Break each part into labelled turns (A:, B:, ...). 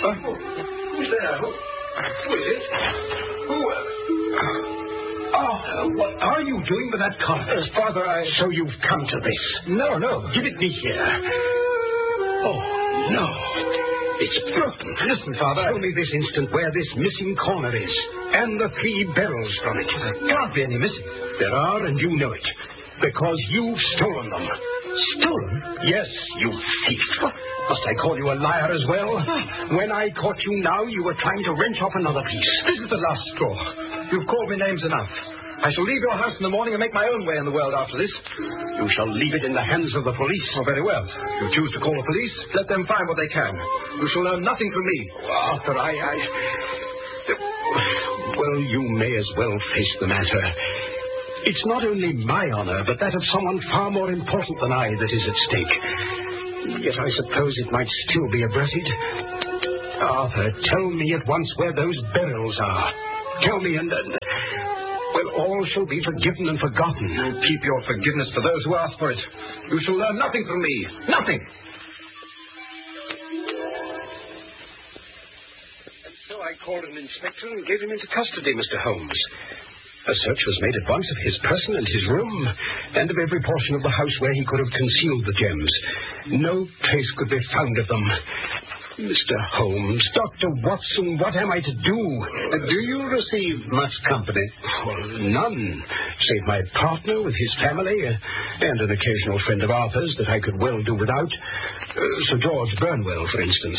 A: Who's there? Who is it? What are you doing with that card?
B: Father,
A: So you've come to this.
B: No.
A: Give it me here. Oh, no. It's broken.
B: Listen, Father.
A: Tell me this instant where this missing corner is. And the 3 barrels from it.
B: There can't be any missing.
A: There are, and you know it. Because you've stolen them.
B: Stolen?
A: Yes, you thief. Must I call you a liar as well? When I caught you now, you were trying to wrench off another piece.
B: This is the last straw. You've called me names enough. I shall leave your house in the morning and make my own way in the world after this.
A: You shall leave it in the hands of the police.
B: Oh, very well. If you choose to call the police, let them find what they can. You shall learn nothing from me.
A: Arthur, Well, you may as well face the matter. It's not only my honor, but that of someone far more important than I that is at stake. Yet I suppose it might still be averted. Arthur, tell me at once where those barrels are. Tell me, and well, all shall be forgiven and forgotten.
B: You keep your forgiveness for those who ask for it. You shall learn nothing from me. Nothing.
A: And so I called an inspector and gave him into custody, Mr. Holmes. A search was made at once of his person and his room, and of every portion of the house where he could have concealed the gems. No trace could be found of them. Mr. Holmes, Dr. Watson, what am I to do?
C: Do you receive much company?
A: Well, none, save my partner with his family, and an occasional friend of Arthur's that I could well do without. Sir George Burnwell, for instance.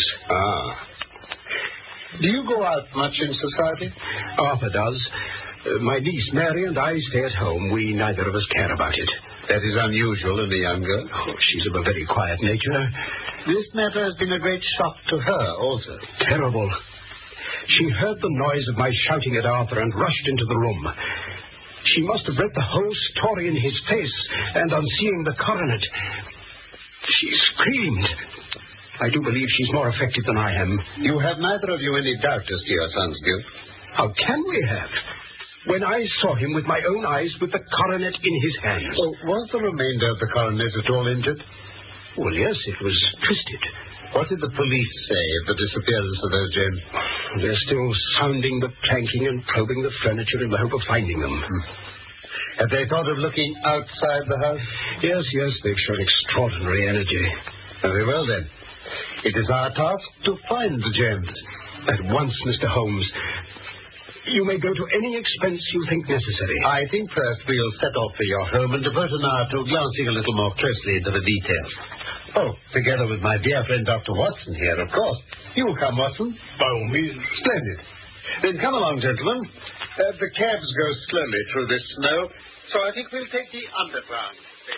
C: Do you go out much in society?
A: Arthur does. My niece Mary and I stay at home. We neither of us care about it.
C: That is unusual in a young girl.
A: Oh, she's of a very quiet nature.
C: This matter has been a great shock to her also.
A: Terrible. She heard the noise of my shouting at Arthur and rushed into the room. She must have read the whole story in his face, and on seeing the coronet, she screamed. I do believe she's more affected than I am.
C: You have neither of you any doubt as to your son's guilt?
A: How can we have? When I saw him with my own eyes with the coronet in his hands.
C: Oh, was the remainder of the coronet at all injured?
A: Well, yes, it was twisted.
C: What did the police say of the disappearance of those gems?
A: They're still sounding the planking and probing the furniture in the hope of finding them.
C: Have they thought of looking outside the house?
A: Yes, they've shown extraordinary energy.
C: Very well, then. It is our task to find the gems.
A: At once, Mr. Holmes. You may go to any expense you think necessary.
C: I think first we'll set off for your home and devote an hour to glancing a little more closely into the details. Oh, together with my dear friend Dr. Watson here, of course. You will come, Watson?
A: By all means.
C: Splendid. Then come along, gentlemen. The cabs go slowly through this snow, so I think we'll take the underground.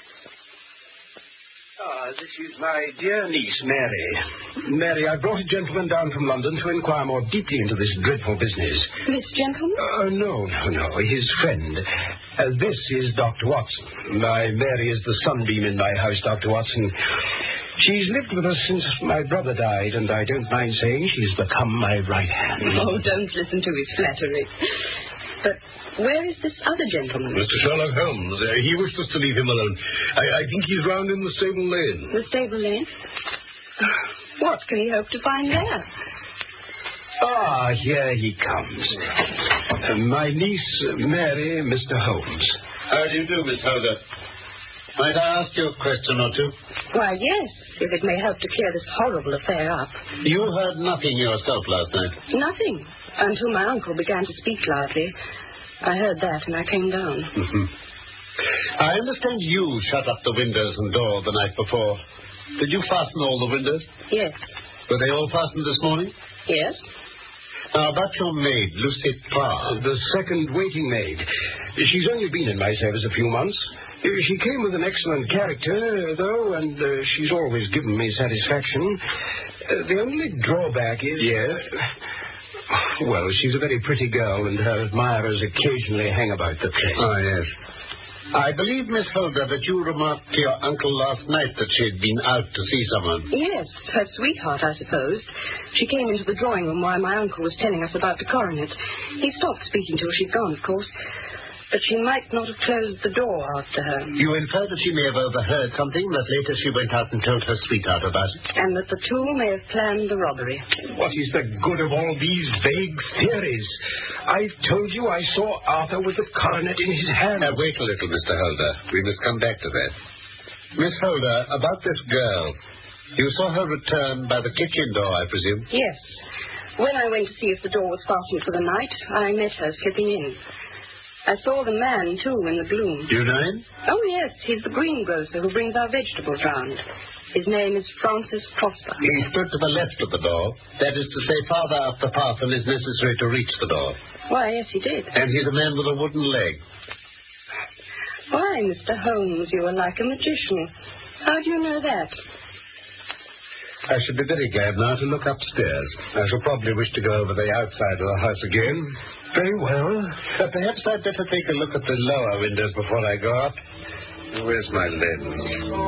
A: This is my dear niece, Mary. Mary, I brought a gentleman down from London to inquire more deeply into this dreadful business.
D: This gentleman?
A: No. His friend. This is Dr. Watson. My Mary is the sunbeam in my house, Dr. Watson. She's lived with us since my brother died, and I don't mind saying she's become my right hand.
D: Oh, don't listen to his flattery. But where is this other gentleman?
E: Mr. Sherlock Holmes. He wished us to leave him alone. I think he's round in the stable lane.
D: The stable lane? What can he hope to find there?
A: Here he comes. My niece, Mary, Mr. Holmes.
C: How do you do, Miss Holder? Might I ask you a question or two?
D: Why, yes, if it may help to clear this horrible affair up.
C: You heard nothing yourself last night?
D: Nothing, until my uncle began to speak loudly. I heard that, and I came down.
C: Mm-hmm. I understand you shut up the windows and door the night before. Did you fasten all the windows?
D: Yes.
C: Were they all fastened this morning?
D: Yes.
C: Now, about your maid, Lucy Clark.
A: The second waiting maid. She's only been in my service a few months. She came with an excellent character, though, and she's always given me satisfaction. The only drawback is...
C: Yes?
A: Well, she's a very pretty girl, and her admirers occasionally hang about the place.
C: Oh, yes. I believe, Miss Holder, that you remarked to your uncle last night that she had been out to see someone.
D: Yes, her sweetheart, I suppose. She came into the drawing room while my uncle was telling us about the coronet. He stopped speaking to her. She'd gone, of course. But she might not have closed the door after her.
C: You infer that she may have overheard something, that later she went out and told her sweetheart about it.
D: And that the two may have planned the robbery.
A: What is the good of all these vague theories? I've told you I saw Arthur with the coronet in his hand.
C: Now, wait a little, Mr. Holder. We must come back to that. Miss Holder, about this girl. You saw her return by the kitchen door, I presume?
D: Yes. When I went to see if the door was fastened for the night, I met her slipping in. I saw the man, too, in the gloom.
C: Do you know him?
D: Oh, yes. He's the greengrocer who brings our vegetables round. His name is Francis Prosper.
C: He stood to the left of the door. That is to say, farther up the path than is necessary to reach the door.
D: Why, yes, he did.
C: And he's a man with a wooden leg.
D: Why, Mr. Holmes, you are like a magician. How do you know that?
C: I should be very glad now to look upstairs. I shall probably wish to go over the outside of the house again.
A: Very well.
C: Perhaps I'd better take a look at the lower windows before I go up. Where's my lens?